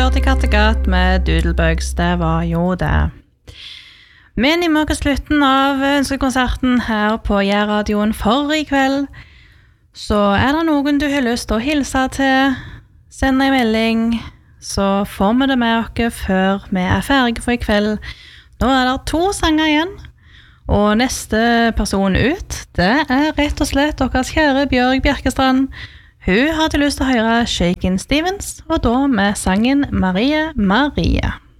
Hørte Kattegat med Doodlebugs, det var jo det. Vi nærmer oss slutten av ønskekonserten her på Jærradioen for i kveld. Så det noen du har lyst til å hilse til, send en melding, så får vi det med dere før vi ferdige for i kveld. Nå det 2 sanger igjen, og neste person ut, det rett og slett deres kjære Bjørg Bjerkestrand. Hun hadde lyst til å høre Shakin' Stevens, og da med sangen Marie Marie.